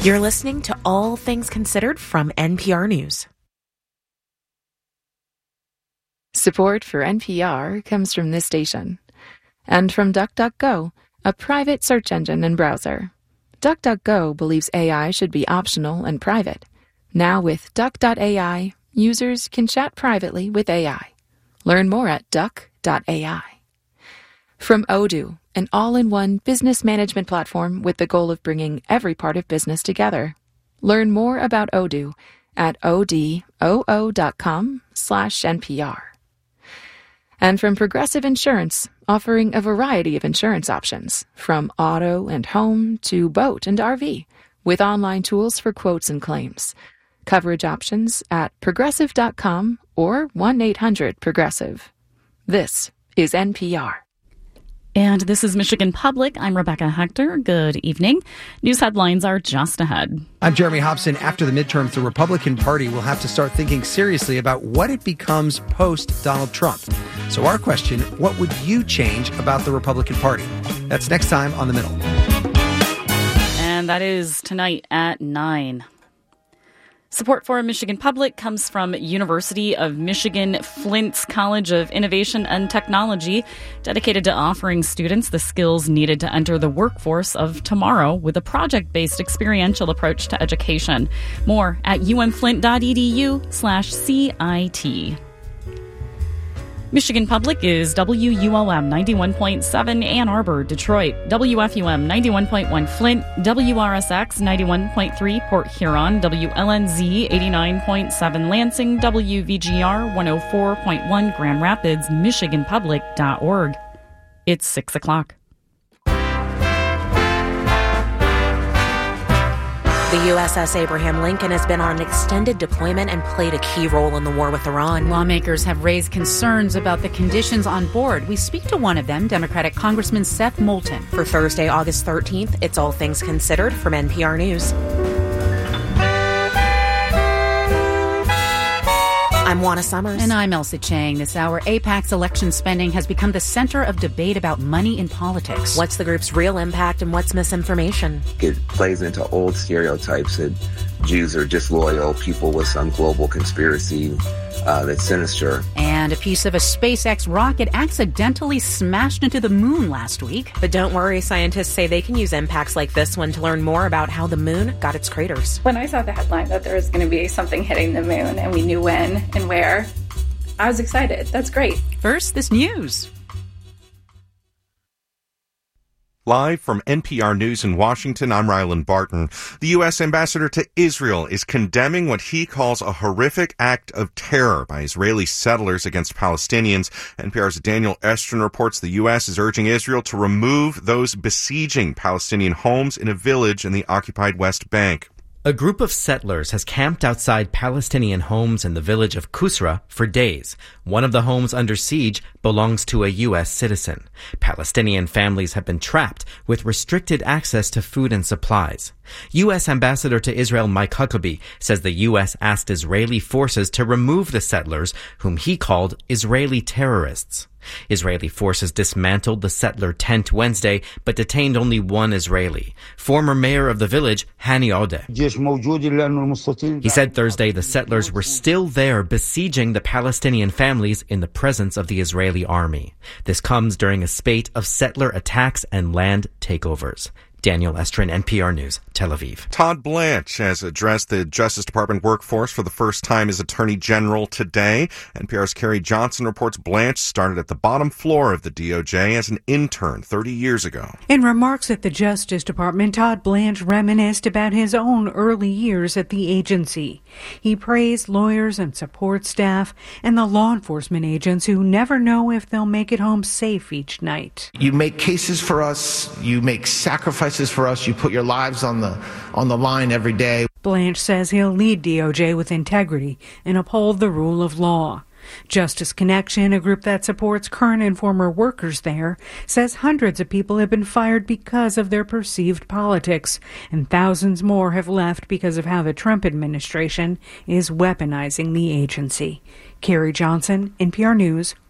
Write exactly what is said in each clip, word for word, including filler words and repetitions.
You're listening to All Things Considered from N P R News. Support for N P R comes from this station and from DuckDuckGo, a private search engine and browser. DuckDuckGo believes A I should be optional and private. Now with Duck dot A I, users can chat privately with A I. Learn more at Duck dot A I. From Odoo, an all-in-one business management platform with the goal of bringing every part of business together. Learn more about Odoo at odoo dot com slash N P R. And from Progressive Insurance, offering a variety of insurance options, from auto and home to boat and R V, with online tools for quotes and claims. Coverage options at progressive dot com or one eight hundred progressive. This is N P R. And this is Michigan Public. I'm Rebecca Hector. Good evening. News headlines are just ahead. I'm Jeremy Hobson. After the midterms, the Republican Party will have to start thinking seriously about what it becomes post-Donald Trump. So our question, what would you change about the Republican Party? That's next time on The Middle. And that is tonight at nine. Support for Michigan Public comes from University of Michigan Flint's College of Innovation and Technology, dedicated to offering students the skills needed to enter the workforce of tomorrow with a project-based experiential approach to education. More at umflint.edu slash CIT. Michigan Public is W U L M ninety-one point seven Ann Arbor, Detroit, W F U M ninety-one point one Flint, W R S X ninety-one point three Port Huron, W L N Z eighty-nine point seven Lansing, W V G R one oh four point one Grand Rapids, michigan public dot org. It's six o'clock. The U S S Abraham Lincoln has been on an extended deployment and played a key role in the war with Iran. Lawmakers have raised concerns about the conditions on board. We speak to one of them, Democratic Congressman Seth Moulton. For Thursday, August thirteenth, it's All Things Considered from N P R News. I'm Juana Summers. And I'm Elsa Chang. This hour, AIPAC's election spending has become the center of debate about money in politics. What's the group's real impact and what's misinformation? It plays into old stereotypes that Jews are disloyal, people with some global conspiracy uh, that's sinister. And a piece of a SpaceX rocket accidentally smashed into the moon last week. But don't worry, scientists say they can use impacts like this one to learn more about how the moon got its craters. When I saw the headline that there was going to be something hitting the moon and we knew when and where, I was excited. That's great. First, this news. Live from N P R News in Washington, I'm Rylan Barton. The U S ambassador to Israel is condemning what he calls a horrific act of terror by Israeli settlers against Palestinians. N P R's Daniel Estrin reports the U S is urging Israel to remove those besieging Palestinian homes in a village in the occupied West Bank. A group of settlers has camped outside Palestinian homes in the village of Kusra for days. One of the homes under siege belongs to a U S citizen. Palestinian families have been trapped with restricted access to food and supplies. U S Ambassador to Israel Mike Huckabee says the U S asked Israeli forces to remove the settlers, whom he called Israeli terrorists. Israeli forces dismantled the settler tent Wednesday, but detained only one Israeli. Former mayor of the village, Hani Odeh. He said Thursday the settlers were still there besieging the Palestinian families in the presence of the Israeli army. This comes during a spate of settler attacks and land takeovers. Daniel Estrin, N P R News, Tel Aviv. Todd Blanche has addressed the Justice Department workforce for the first time as Attorney General today. N P R's Carrie Johnson reports Blanche started at the bottom floor of the D O J as an intern thirty years ago. In remarks at the Justice Department, Todd Blanche reminisced about his own early years at the agency. He praised lawyers and support staff and the law enforcement agents who never know if they'll make it home safe each night. You make cases for us, you make sacrifices for us, you put your lives on the on the line every day. Blanche says he'll lead D O J with integrity and uphold the rule of law. Justice Connection, a group that supports current and former workers there, says hundreds of people have been fired because of their perceived politics, and thousands more have left because of how the Trump administration is weaponizing the agency. Carrie Johnson, N P R News,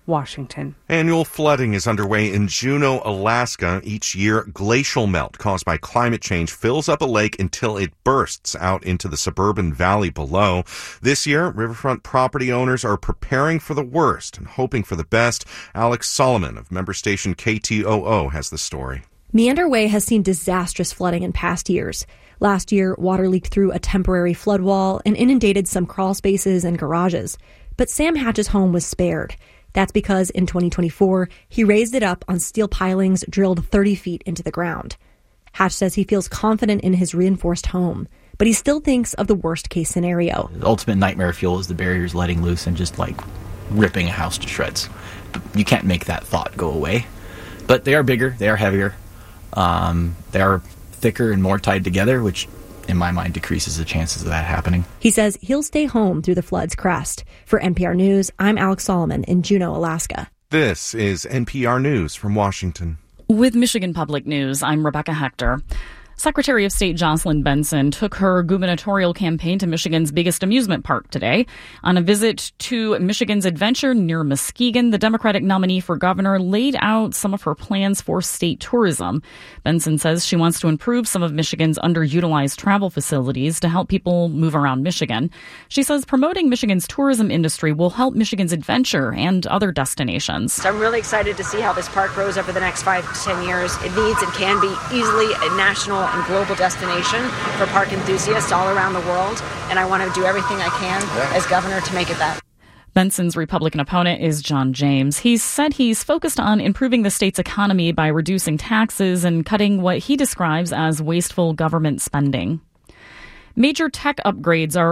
Washington. Annual flooding is underway in Juneau, Alaska. Each year, glacial melt caused by climate change fills up a lake until it bursts out into the suburban valley below. This year, riverfront property owners are preparing for the worst and hoping for the best. Alex Solomon of member station K T O O has the story. Meander Way has seen disastrous flooding in past years. Last year, water leaked through a temporary flood wall and inundated some crawl spaces and garages. But Sam Hatch's home was spared. That's because in twenty twenty-four, he raised it up on steel pilings drilled thirty feet into the ground. Hatch says he feels confident in his reinforced home, but he still thinks of the worst-case scenario. The ultimate nightmare fuel is the barriers letting loose and just, like, ripping a house to shreds. You can't make that thought go away. But they are bigger, they are heavier, um, they are thicker and more tied together, which in my mind decreases the chances of that happening. He says he'll stay home through the flood's crest. For N P R News, I'm Alex Solomon in Juneau, Alaska. This is N P R News from Washington. With Michigan Public News, I'm Rebecca Hector. Secretary of State Jocelyn Benson took her gubernatorial campaign to Michigan's biggest amusement park today. On a visit to Michigan's Adventure near Muskegon, the Democratic nominee for governor laid out some of her plans for state tourism. Benson says she wants to improve some of Michigan's underutilized travel facilities to help people move around Michigan. She says promoting Michigan's tourism industry will help Michigan's Adventure and other destinations. So I'm really excited to see how this park grows over the next five to ten years. It needs and can be easily a national and global destination for park enthusiasts all around the world, and I want to do everything I can yeah. as governor to make it that. Benson's Republican opponent is John James. He said he's focused on improving the state's economy by reducing taxes and cutting what he describes as wasteful government spending. Major tech upgrades are